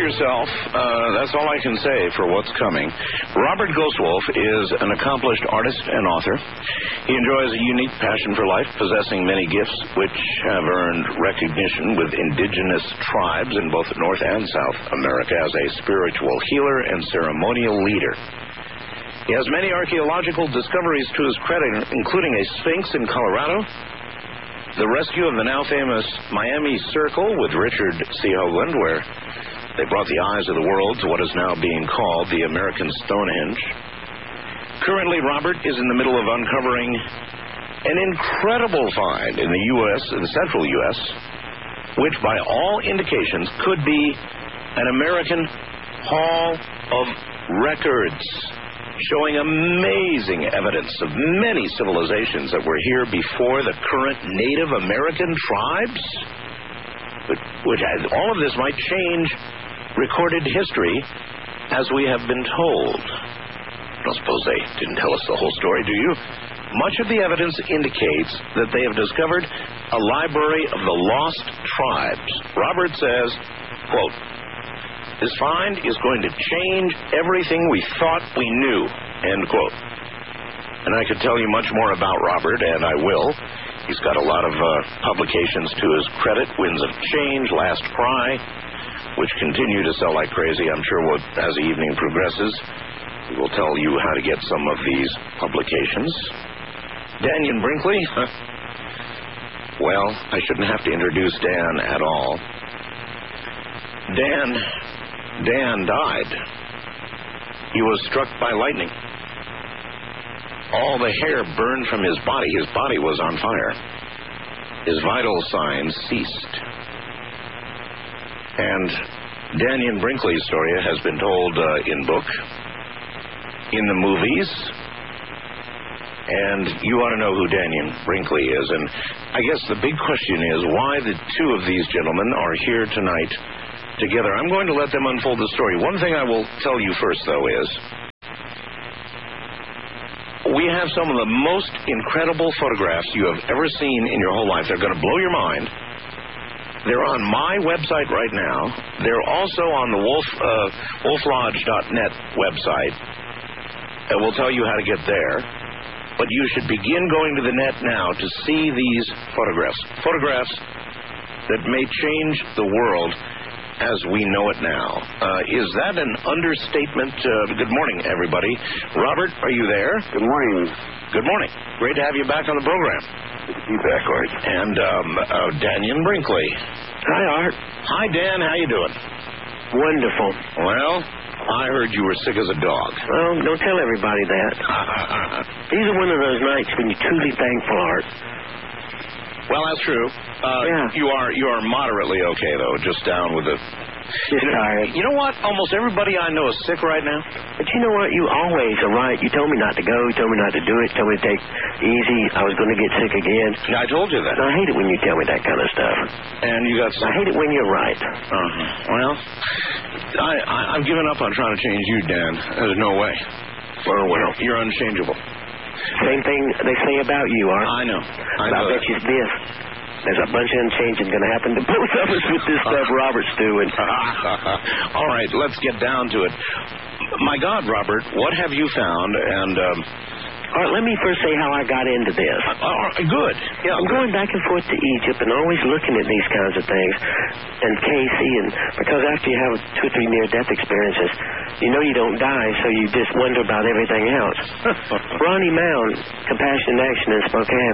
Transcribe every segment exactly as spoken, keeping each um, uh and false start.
yourself. Uh, that's all I can say for what's coming. Robert Ghostwolf is an accomplished artist and author. He enjoys a unique passion for life, possessing many gifts which have earned recognition with indigenous tribes in both North and South America as a spiritual healer and ceremonial leader. He has many archaeological discoveries to his credit, including a sphinx in Colorado, the rescue of the now famous Miami Circle with Richard C. Hoagland, where they brought the eyes of the world to what is now being called the American Stonehenge. Currently, Robert is in the middle of uncovering an incredible find in the U S, in the central U S, which by all indications could be an American Hall of Records, showing amazing evidence of many civilizations that were here before the current Native American tribes. Which, all of this might change recorded history as we have been told. I don't suppose they didn't tell us the whole story, do you? Much of the evidence indicates that they have discovered a library of the lost tribes. Robert says, quote, "This find is going to change everything we thought we knew," end quote. And I could tell you much more about Robert, and I will. He's got a lot of uh, publications to his credit. Winds of Change, Last Cry, which continue to sell like crazy. I'm sure we'll, as the evening progresses, we will tell you how to get some of these publications. Dannion Brinkley? Huh? Well, I shouldn't have to introduce Dan at all. Dan... Dan died. He was struck by lightning. All the hair burned from his body. His body was on fire. His vital signs ceased. And Dannion Brinkley's story has been told uh, in book, in the movies, and you ought to know who Dannion Brinkley is. And I guess the big question is why the two of these gentlemen are here tonight together. I'm going to let them unfold the story. One thing I will tell you first, though, is we have some of the most incredible photographs you have ever seen in your whole life. They're going to blow your mind. They're on my website right now. They're also on the Wolf, uh, wolf lodge dot net website. And we'll tell you how to get there. But you should begin going to the net now to see these photographs. Photographs that may change the world as we know it now. Uh, is that an understatement? Uh, good morning, everybody. Robert, are you there? Good morning. Good morning. Great to have you back on the program. Good to be back, Art. And um, uh, Dannion Brinkley. Hi, Art. Hi, Dan. How you doing? Wonderful. Well, I heard you were sick as a dog. Well, don't tell everybody that. These are one of those nights when you're truly thankful, Art. Well, that's true. Uh, yeah. You are you are moderately okay, though, just down with the... Just tired. You know what? Almost everybody I know is sick right now. But you know what? You always are right. You told me not to go. You told me not to do it. You told me to take easy. I was going to get sick again. Yeah, I told you that. And I hate it when you tell me that kind of stuff. And you got sick. I hate it when you're right. Uh-huh. Well, I, I, I'm giving up on trying to change you, Dan. There's no way. Well, well. You're, you're unchangeable. Same thing they say about you, Art. I know. I but know I bet that. you this. There's a bunch of unchanging going to happen to both of us with this stuff Robert's doing. All right, let's get down to it. My God, Robert, what have you found? And um, all right, let me first say how I got into this. Uh, uh, good. Yeah. I'm good. going back and forth to Egypt and always looking at these kinds of things. And Casey, and because after you have two or three near-death experiences, you know you don't die, so you just wonder about everything else. Ronnie Mound, Compassion in Action in Spokane,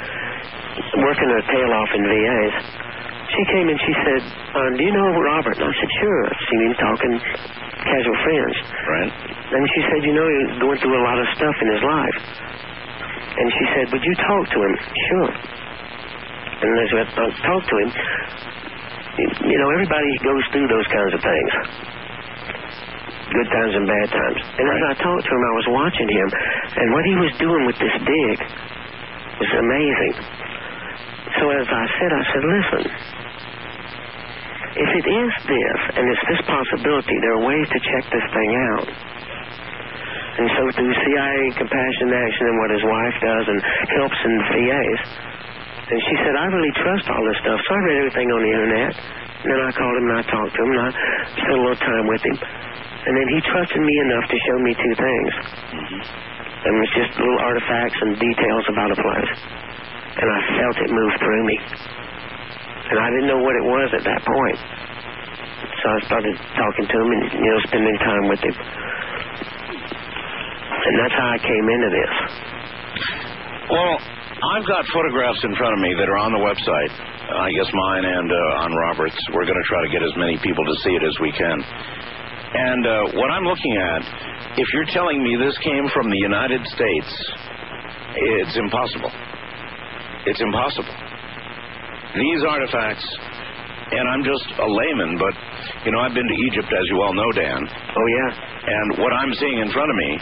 working her tail off in V As, she came and she said, uh, do you know Robert? And I said, sure. I've seen him talking casual friends. Right. And she said, you know, he's going through a lot of stuff in his life. And she said, would you talk to him? Sure. And as I talked to him, you know, everybody goes through those kinds of things. Good times and bad times. And as I talked to him, I was watching him, and what he was doing with this dig was amazing. So as I said, I said, listen, if it is this, and it's this possibility, there are ways to check this thing out. And so through C I A, Compassion in Action, and what his wife does, and helps in V As, and she said, I really trust all this stuff. So I read everything on the internet, And then I called him and I talked to him and I spent a little time with him. And then he trusted me enough to show me two things. Mm-hmm. And it was just little artifacts and details about a place. And I felt it move through me. And I didn't know what it was at that point. So I started talking to him and, you know, spending time with him. And that's how I came into this. Well, I've got photographs in front of me that are on the website. I guess mine and uh, on Robert's. We're going to try to get as many people to see it as we can. And uh, what I'm looking at, if you're telling me this came from the United States, it's impossible. It's impossible. These artifacts, and I'm just a layman, but, you know, I've been to Egypt, as you all know, Dan. Oh, yeah. And what I'm seeing in front of me...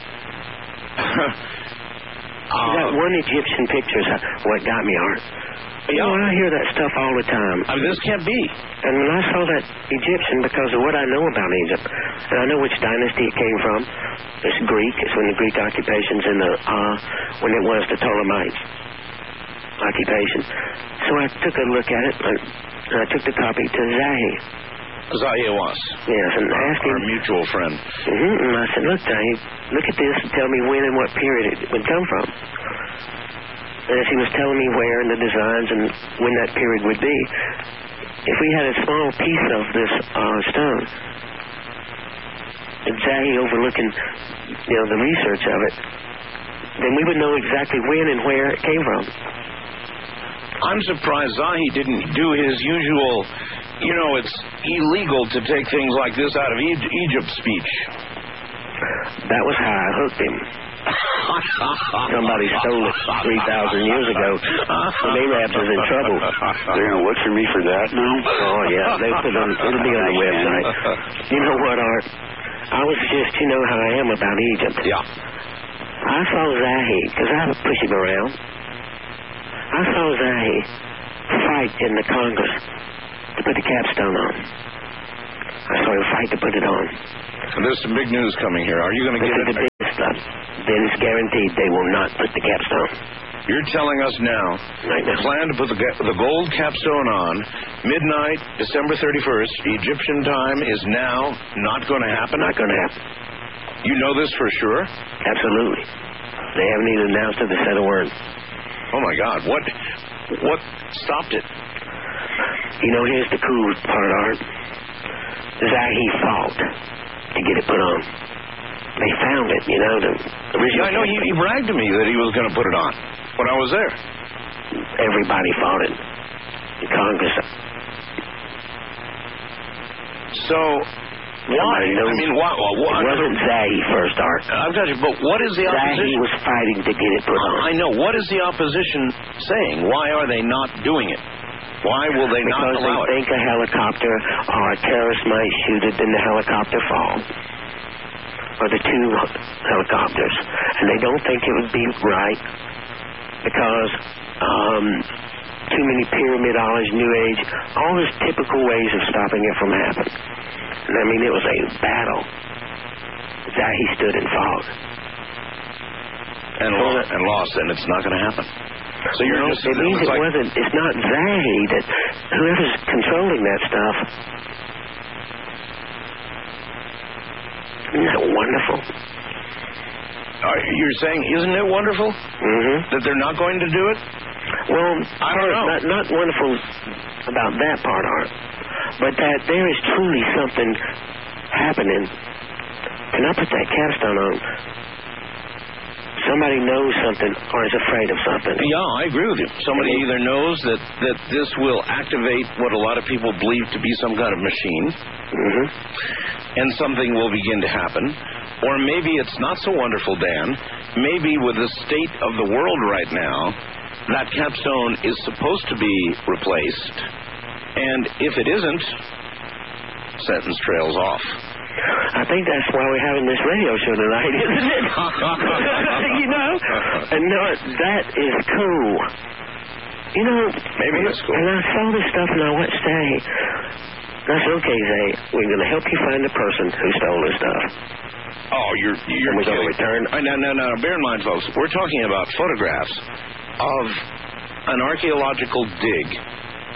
uh, that one Egyptian picture is what got me, Art. You know, I hear that stuff all the time. I mean, this can't be. And when I saw that Egyptian, because of what I know about Egypt, and I know which dynasty it came from, it's Greek. It's when the Greek occupation's in the, uh, when it was the Ptolemaites occupation. So I took a look at it, and I took the copy to Zahi. Zahi Hawass. Yes, and our, asked him. Our mutual friend. Mm-hmm, and I said, look, Zahi, look at this and tell me when and what period it would come from. And as he was telling me where and the designs and when that period would be, if we had a small piece of this uh, stone, and Zahi overlooking, you know, the research of it, then we would know exactly when and where it came from. I'm surprised Zahi didn't do his usual, you know, it's illegal to take things like this out of e- Egypt speech. That was how I hooked him. Somebody stole it three thousand years ago. The Arabs is in trouble. They're going to look for me for that now? Oh, yeah. They put on, it'll be on the website. You know what, Art? I was just, you know how I am about Egypt. Yeah. I saw Zahi, because I would push him around. I saw Zahi fight in the Congress to put the capstone on. I saw him fight to put it on. And there's some big news coming here. Are you going to this get is it? The big stuff. Then it's guaranteed they will not put the capstone. You're telling us now, right now. The plan to put the, the gold capstone on midnight, December thirty-first, Egyptian time, is now not going to happen? Not going to happen. You know this for sure? Absolutely. They haven't even announced it or said a word. Oh, my God. What what stopped it? You know, here's the cool part, Art. Zahi fought to get it put on. They found it, you know, the original... Yeah, I know. He, he bragged to me that he was going to put it on when I was there. Everybody fought it in Congress. So, why? I mean, why? why it wasn't Zahi first, Art. I've got you, but what is the opposition? Zahi was fighting to get it put on. I know. What is the opposition saying? Why are they not doing it? Why will they because not allow they it? Because they think a helicopter or a terrorist might shoot it, then the helicopter fall. Or the two helicopters. And they don't think it would be right because um, too many pyramidology, New Age, all these typical ways of stopping it from happening. And I mean, it was a battle. Zahi stood and fought. And, lo- and lost, and it's not going to happen. So you're no, just... It means it like, wasn't, it's not Zahi that, whoever's controlling that stuff. Isn't that wonderful? Are, you're saying, isn't it wonderful? Mm-hmm. That they're not going to do it? Well, I don't know. Not, not wonderful about that part, Art, but that there is truly something happening. Can I put that capstone on? Somebody knows something or is afraid of something. Yeah, I agree with you. Somebody mm-hmm. either knows that, that this will activate what a lot of people believe to be some kind of machine, mm-hmm. and something will begin to happen. Or maybe it's not so wonderful, Dan. Maybe with the state of the world right now, that capstone is supposed to be replaced. And if it isn't, sentence trails off. I think that's why we're having this radio show tonight, isn't it? You know? And no, that is cool. You know, maybe it's cool. And I saw this stuff and I went, Zay. I said, okay, Zay, we're going to help you find the person who stole this stuff. Oh, you're you're we're going to return. Oh, no, no, no. Bear in mind, folks, we're talking about photographs of an archaeological dig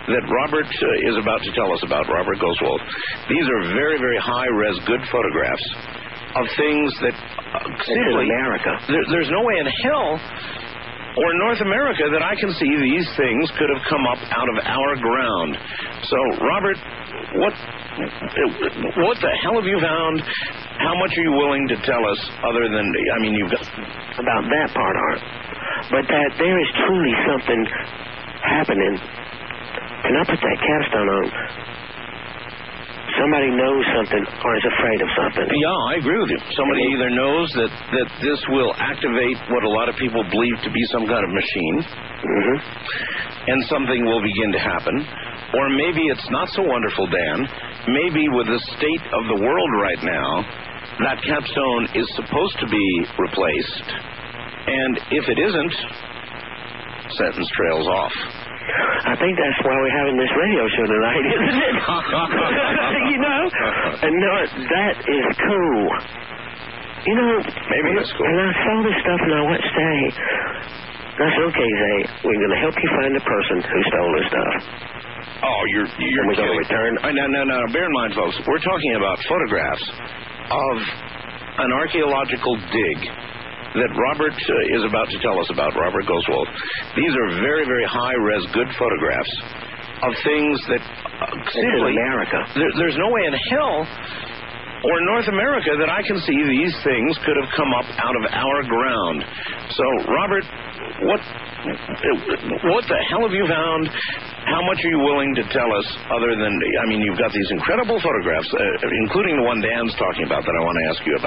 that Robert uh, is about to tell us about, Robert Goswolf. These are very, very high-res, good photographs of things that uh, simply... America. There, there's no way in hell or North America that I can see these things could have come up out of our ground. So, Robert, what what the hell have you found? How much are you willing to tell us other than, I mean, you've got... About that part, Art. But that there is truly something happening. Can I put that capstone on? Somebody knows something or is afraid of something. Yeah, I agree with you. Somebody either knows that, that this will activate what a lot of people believe to be some kind of machine, mm-hmm. and something will begin to happen. Or maybe it's not so wonderful, Dan. Maybe with the state of the world right now, that capstone is supposed to be replaced. And if it isn't, sentence trails off. I think that's why we're having this radio show tonight, isn't it? You know? And no, that is cool. You know, maybe when, it's cool. And I saw this stuff and I went, Zay, I said, okay, Zay, we're going to help you find the person who stole this stuff. Oh, you're you're we're going to return. Uh, no, no, no. Bear in mind, folks, we're talking about photographs of an archaeological dig that Robert uh, is about to tell us about, Robert Goswolf. These are very, very high-res, good photographs of things that uh, simply... America. There, there's no way in hell or North America that I can see these things could have come up out of our ground. So, Robert, what what the hell have you found? How much are you willing to tell us other than, I mean, you've got these incredible photographs, uh, including the one Dan's talking about that I want to ask you about.